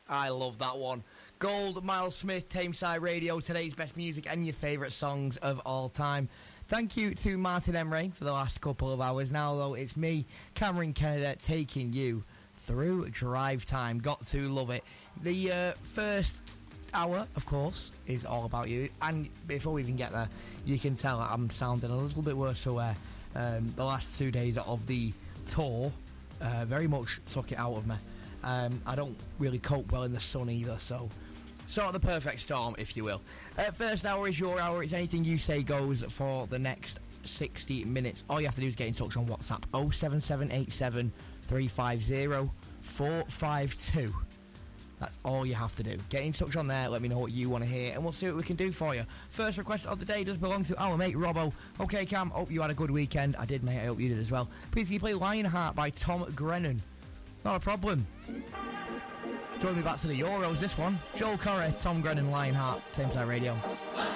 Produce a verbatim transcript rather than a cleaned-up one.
I love that one. Gold, Miles Smith, Tameside Radio, today's best music and your favourite songs of all time. Thank you to Martin Emre for the last couple of hours. Now, though, it's me, Cameron Kennedy, taking you through Drive Time. Got to love it. The uh, first hour, of course, is all about you. And before we even get there, you can tell I'm sounding a little bit worse for wear. Um, the last two days of the tour uh, very much took it out of me. Um, I don't really cope well in the sun either, so sort of the perfect storm, if you will. Uh, first hour is your hour. It's anything you say goes for the next sixty minutes. All you have to do is get in touch on WhatsApp oh seven seven eight seven three five zero four five two. That's all you have to do. Get in touch on there, let me know what you want to hear, and we'll see what we can do for you. First request of the day does belong to our mate Robbo. Okay, Cam, hope you had a good weekend. I did, mate, I hope you did as well. Please can you play Lionheart by Tom Grennan? Not a problem. Join me back to the Euros, this one. Joel Corey, Tom Grennan, Lionheart, Tameside Radio.